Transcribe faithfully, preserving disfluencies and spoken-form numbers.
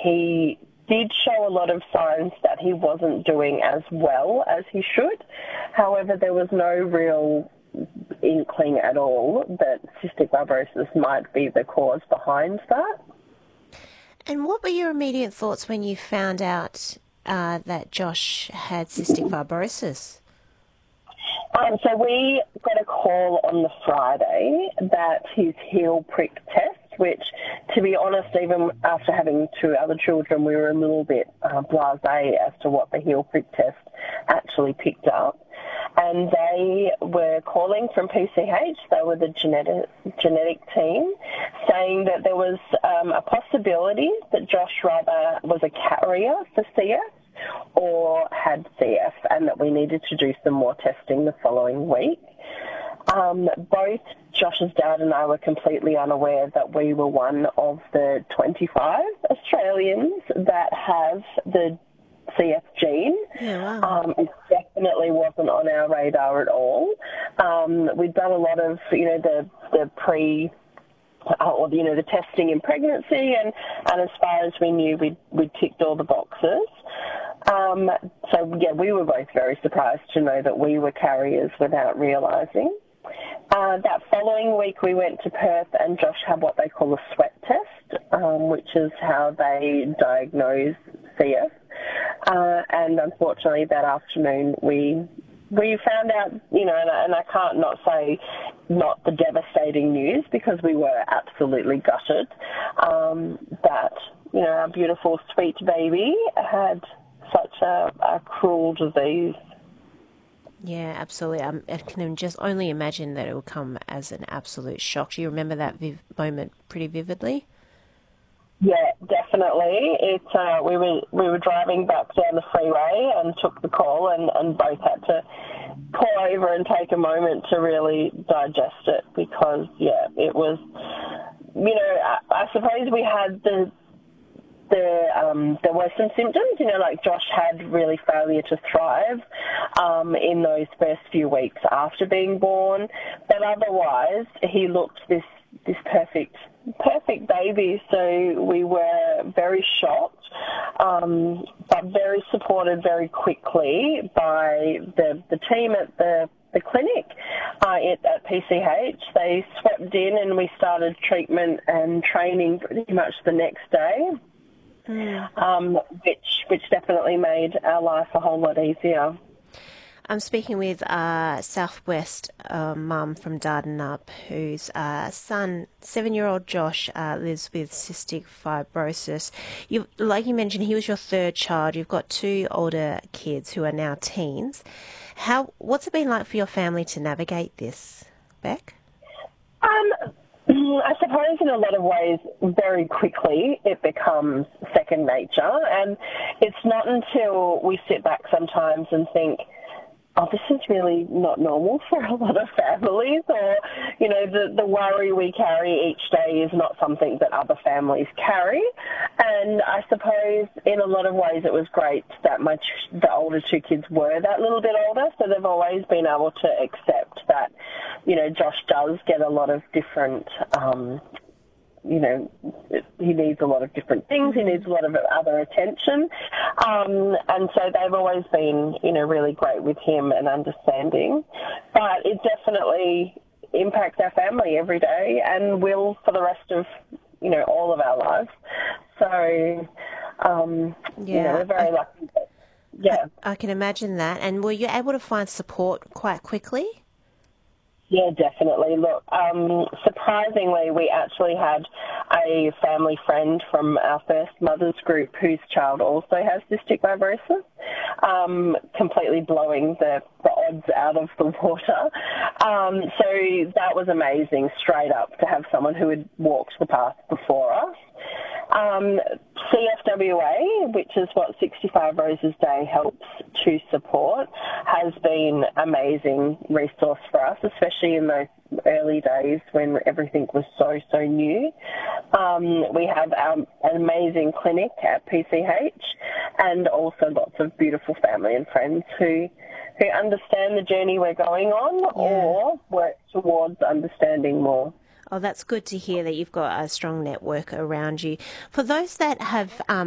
he did show a lot of signs that he wasn't doing as well as he should. However, there was no real inkling at all that cystic fibrosis might be the cause behind that. And what were your immediate thoughts when you found out uh, that Josh had cystic fibrosis? Um, so we got a call on the Friday that his heel prick test, which, to be honest, even after having two other children, we were a little bit uh, blasé as to what the heel prick test actually picked up. And they were calling from P C H, they were the genetic, genetic team, saying that there was um, a possibility that Josh rather was a carrier for C F or had C F, and that we needed to do some more testing the following week. Um, both Josh's dad and I were completely unaware that we were one of the twenty-five Australians that have the C F gene. Yeah, wow. Um, it definitely wasn't on our radar at all. Um, we'd done a lot of, you know, the, the pre... or, you know, the testing in pregnancy, and, and as far as we knew, we'd, we'd ticked all the boxes. Um, so, yeah, we were both very surprised to know that we were carriers without realising. Uh, that following week, we went to Perth, and Josh had what they call a sweat test, um, which is how they diagnose C F. Uh, and unfortunately, that afternoon, we we found out, you know, and I, and I can't not say not the devastating news, because we were absolutely gutted, um, that, you know, our beautiful, sweet baby had such a, a cruel disease. Yeah, absolutely. Um, I can just only imagine that it will come as an absolute shock. Do you remember that viv- moment pretty vividly? Yeah, definitely. It uh, we were we were driving back down the freeway and took the call, and, and both had to pull over and take a moment to really digest it, because yeah, it was, you know, I, I suppose we had the the um, there were some symptoms, you know, like Josh had really failure to thrive um, in those first few weeks after being born, but otherwise he looked this this perfect perfect baby. So we were very shocked, um, but very supported very quickly by the the team at the the clinic uh, at, at P C H. They swept in and we started treatment and training pretty much the next day. Mm. Um, which which definitely made our life a whole lot easier. I'm speaking with uh, Southwest uh, mum from Dardanup, whose uh, son, seven-year-old Josh, uh, lives with cystic fibrosis. You, like you mentioned, he was your third child. You've got two older kids who are now teens. How? What's it been like for your family to navigate this, Beck? Um. I suppose in a lot of ways, very quickly, it becomes second nature. And it's not until we sit back sometimes and think, oh, this is really not normal for a lot of families, or, you know, the, the worry we carry each day is not something that other families carry. And I suppose in a lot of ways it was great that my ch- the older two kids were that little bit older, so they've always been able to accept that, you know, Josh does get a lot of different, um, you know, he needs a lot of different things. He needs a lot of other attention. Um, and so they've always been, you know, really great with him and understanding. But it definitely impacts our family every day and will for the rest of, you know, all of our lives. So, um, yeah, you know, we're very I, lucky. That, yeah. I, I can imagine that. And were you able to find support quite quickly? Yeah, definitely. Look, um, surprisingly, we actually had a family friend from our first mother's group whose child also has cystic fibrosis, um, completely blowing the, the odds out of the water. Um, so that was amazing, straight up, to have someone who had walked the path before us. Um, C F W A, which is what sixty-five Roses Day helps to support, has been an amazing resource for us, especially in those early days when everything was so, so new. Um, we have our, an amazing clinic at P C H and also lots of beautiful family and friends who who understand the journey we're going on, yeah, or work towards understanding more. Oh, that's good to hear that you've got a strong network around you. For those that have um,